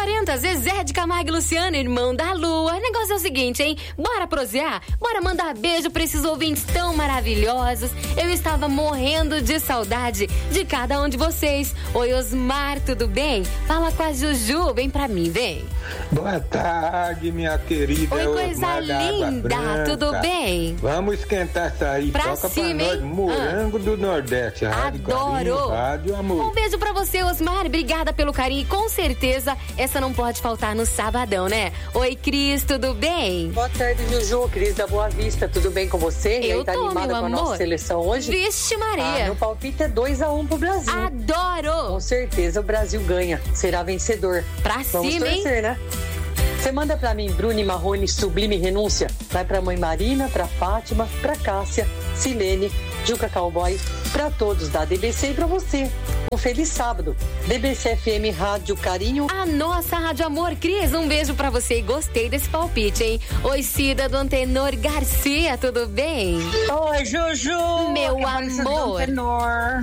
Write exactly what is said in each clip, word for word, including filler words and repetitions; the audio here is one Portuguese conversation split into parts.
quarenta, Zezé de Camargo e Luciano, irmão da Lua. O negócio é o seguinte, hein? Bora prosear? Bora mandar beijo pra esses ouvintes tão maravilhosos. Eu estava morrendo de saudade de cada um de vocês. Oi, Osmar, tudo bem? Fala com a Juju, vem pra mim, vem. Boa tarde, minha querida. Oi, coisa Osmar linda, tudo bem? Vamos esquentar essa aí. Pra Toca cima, pra nós, hein? Morango ah. do Nordeste. Rádio Adoro. Carinho, Rádio Amor. Um beijo pra você, Osmar. Obrigada pelo carinho. E com certeza, essa não pode faltar no sabadão, né? Oi, Cris, tudo bem? Boa tarde, Juju. Cris da Boa Vista. Tudo bem com você? Eu e aí, tá tô, animada meu com a amor. nossa seleção hoje? Vixe, Maria. Ah, meu palpite é dois a um pro Brasil. Adoro. Com certeza o Brasil ganha. Será vencedor. Pra Vamos cima, torcer, hein? né? Você manda pra mim, Bruni Marrone, Sublime Renúncia. Vai pra mãe Marina, pra Fátima, pra Cássia, Silene, Juca Cowboy, pra todos da D B C e pra você. Um feliz sábado. D B C F M Rádio Carinho. A nossa Rádio Amor. Cris, um beijo pra você e gostei desse palpite, hein? Oi, Cida do Antenor Garcia, tudo bem? Oi, Juju. Meu amor. Antenor.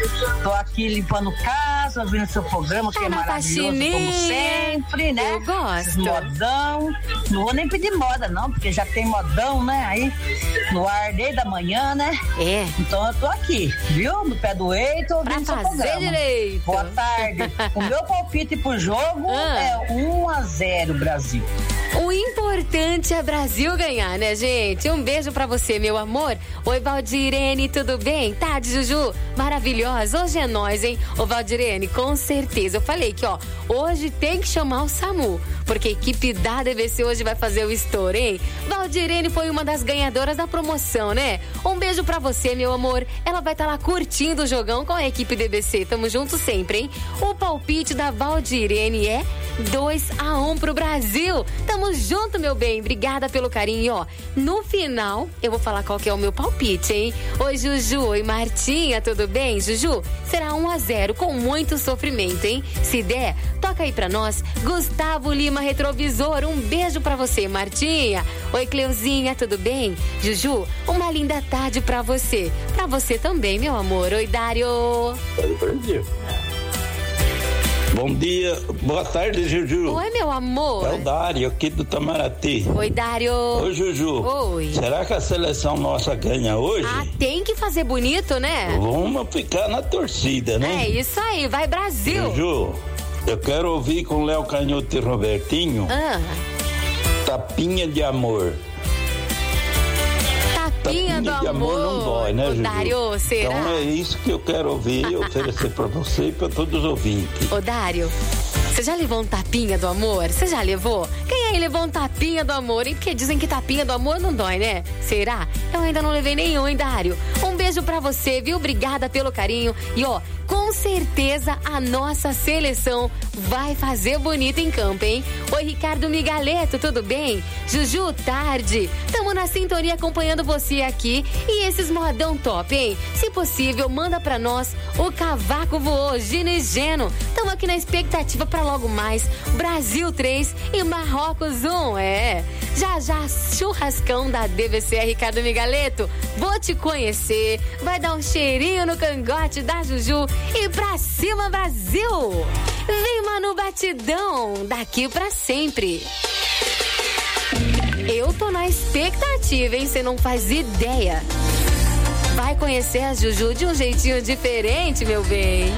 Tô aqui limpando casa, ouvindo seu programa, que tá é maravilhoso, faxininha. como sempre, né? Eu gosto. Esses modão. Não vou nem pedir moda, não, porque já tem modão, né? Aí, no ar desde a manhã, né? É. Então eu tô aqui, viu? No pé do eito, ouvindo seu programa. Direito. Boa tarde. O meu palpite pro jogo ah. é um a zero Brasil. O importante é Brasil ganhar, né, gente? Um beijo pra você, meu amor. Oi, Valdirene, tudo bem? Tarde, Juju. Maravilhosa. Hoje é nós, hein? Ô, Valdirene, com certeza. Eu falei que, ó, hoje tem que chamar o SAMU, porque a equipe da D B C hoje vai fazer o estouro, hein? Valdirene foi uma das ganhadoras da promoção, né? Um beijo pra você, meu amor. Ela vai estar tá lá curtindo o jogão com a equipe D B C. Tamo junto sempre, hein? O palpite da Valdirene é dois a um pro Brasil. Tamo junto, meu bem. Obrigada pelo carinho, ó. No final, eu vou falar qual que é o meu palpite, hein? Oi, Juju. Oi, Martinha. Tudo bem, Juju? Será um a zero com muito sofrimento, hein? Se der, toca aí pra nós. Gustavo Lima Retrovisor. Um beijo pra você, Martinha. Oi, Cleuzinha. Tudo bem? Juju, uma linda tarde pra você. Pra você também, meu amor. Oi, Dário. Oi, Brasil. Bom dia, boa tarde, Juju. Oi, meu amor. É o Dário, aqui do Itamaraty. Oi, Dário. Oi, Juju. Oi. Será que a seleção nossa ganha hoje? Ah, tem que fazer bonito, né? Vamos ficar na torcida, né? É isso aí, vai Brasil. Juju, eu quero ouvir com Léo Canhoto e Robertinho. Ah. Tapinha de amor. Tapinha, Tapinha do de amor. amor não dói, né, Juju? Dário, será? Então é isso que eu quero ouvir e oferecer pra você e pra todos os ouvintes. Ô, Dário, você já levou um tapinha do amor? Você já levou? Quem aí levou um tapinha do amor, hein? Porque dizem que tapinha do amor não dói, né? Será? Eu ainda não levei nenhum, hein, Dário? Um beijo pra você, viu? Obrigada pelo carinho. E, ó, com certeza a nossa seleção vai fazer bonito em campo, hein? Oi, Ricardo Migaleto, tudo bem? Juju, tarde. Tamo na sintonia acompanhando você aqui. E esses modão top, hein? Se possível, manda pra nós o Cavaco Voou, Gino e Geno. Tamo aqui na expectativa pra logo mais. Brasil três e Marrocos um, é. Já já, churrascão da D V C, Ricardo Migaleto. Vou te conhecer. Vai dar um cheirinho no cangote da Juju. E pra cima, Brasil! Vem, Manu Batidão, daqui pra sempre. Eu tô na expectativa, hein? Você não faz ideia. Vai conhecer a Juju de um jeitinho diferente, meu bem.